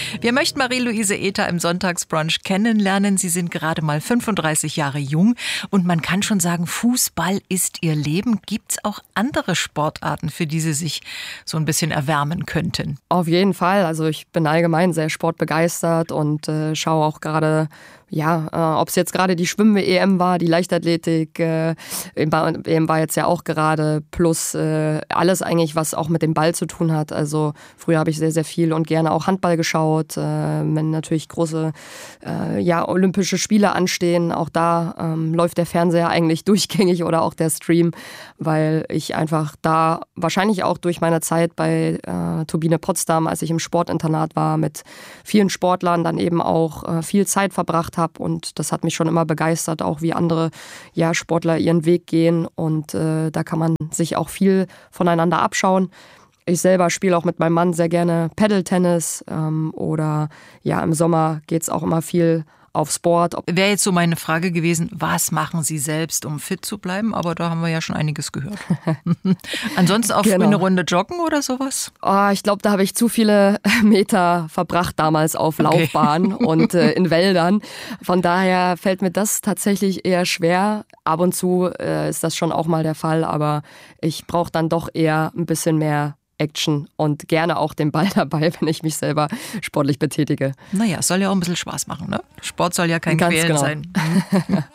Wir möchten Marie-Louise Ether im Sonntagsbrunch kennenlernen. Sie sind gerade mal 35 Jahre jung und man kann schon sagen, Fußball ist ihr Leben. Gibt es auch andere Sportarten, für die Sie sich so ein bisschen erwärmen könnten? Auf jeden Fall. Also ich bin allgemein sehr sportbegeistert und schaue auch gerade, ob es jetzt gerade die Schwimm-EM war, die Leichtathletik, EM war jetzt ja auch gerade, plus alles eigentlich, was auch mit dem Ball zu tun hat. Also früher habe ich sehr, sehr viel und gerne auch Handball geschaut, wenn natürlich große Olympische Spiele anstehen. Auch da läuft der Fernseher eigentlich durchgängig oder auch der Stream, weil ich einfach da wahrscheinlich auch durch meine Zeit bei Turbine Potsdam, als ich im Sportinternat war, mit vielen Sportlern dann eben auch viel Zeit verbracht habe und das hat mich schon immer begeistert, auch wie andere Sportler ihren Weg gehen und da kann man sich auch viel voneinander abschauen. Ich selber spiele auch mit meinem Mann sehr gerne Paddle-Tennis oder im Sommer geht es auch immer viel auf Sport. Wäre jetzt so meine Frage gewesen, was machen Sie selbst, um fit zu bleiben? Aber da haben wir ja schon einiges gehört. Ansonsten auch eine Runde joggen oder sowas? Ich glaube, da habe ich zu viele Meter verbracht damals auf Laufbahn und in Wäldern. Von daher fällt mir das tatsächlich eher schwer. Ab und zu ist das schon auch mal der Fall, aber ich brauche dann doch eher ein bisschen mehr Action und gerne auch den Ball dabei, wenn ich mich selber sportlich betätige. Naja, es soll ja auch ein bisschen Spaß machen, ne? Sport soll ja kein Quälen sein.